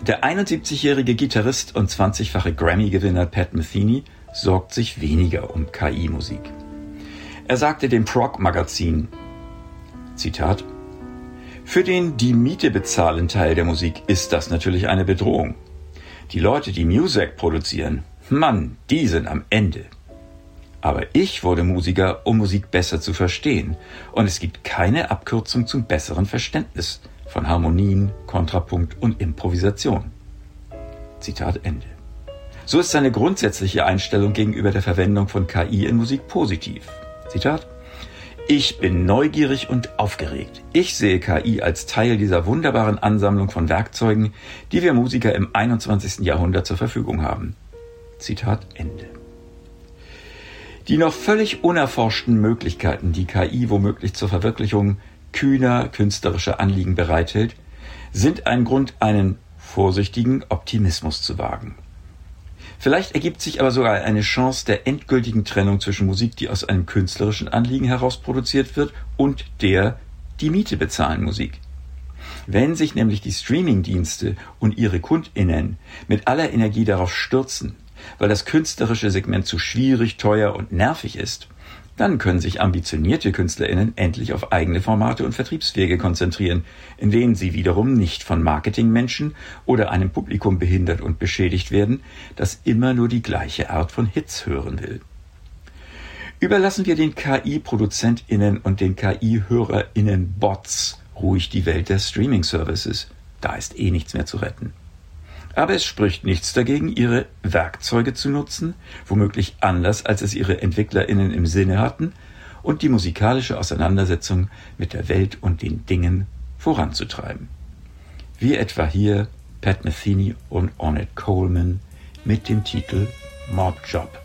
Der 71-jährige Gitarrist und 20-fache Grammy-Gewinner Pat Metheny sorgt sich weniger um KI-Musik. Er sagte dem Prog-Magazin, Zitat, für den die Miete bezahlen Teil der Musik ist das natürlich eine Bedrohung. Die Leute, die Muzak produzieren, Mann, die sind am Ende. Aber ich wurde Musiker, um Musik besser zu verstehen. Und es gibt keine Abkürzung zum besseren Verständnis von Harmonien, Kontrapunkt und Improvisation. Zitat Ende. So ist seine grundsätzliche Einstellung gegenüber der Verwendung von KI in Musik positiv. Zitat: Ich bin neugierig und aufgeregt. Ich sehe KI als Teil dieser wunderbaren Ansammlung von Werkzeugen, die wir Musiker im 21. Jahrhundert zur Verfügung haben. Zitat Ende. Die noch völlig unerforschten Möglichkeiten, die KI womöglich zur Verwirklichung kühner künstlerischer Anliegen bereithält, sind ein Grund, einen vorsichtigen Optimismus zu wagen. Vielleicht ergibt sich aber sogar eine Chance der endgültigen Trennung zwischen Musik, die aus einem künstlerischen Anliegen heraus produziert wird, und der die Miete bezahlen Musik. Wenn sich nämlich die Streaming-Dienste und ihre KundInnen mit aller Energie darauf stürzen, weil das künstlerische Segment zu schwierig, teuer und nervig ist, dann können sich ambitionierte KünstlerInnen endlich auf eigene Formate und Vertriebswege konzentrieren, in denen sie wiederum nicht von Marketingmenschen oder einem Publikum behindert und beschädigt werden, das immer nur die gleiche Art von Hits hören will. Überlassen wir den KI-ProduzentInnen und den KI-HörerInnen-Bots ruhig die Welt der Streaming-Services. Da ist nichts mehr zu retten. Aber es spricht nichts dagegen, ihre Werkzeuge zu nutzen, womöglich anders, als es ihre EntwicklerInnen im Sinne hatten, und die musikalische Auseinandersetzung mit der Welt und den Dingen voranzutreiben. Wie etwa hier Pat Metheny und Ornette Coleman mit dem Titel Mob Job.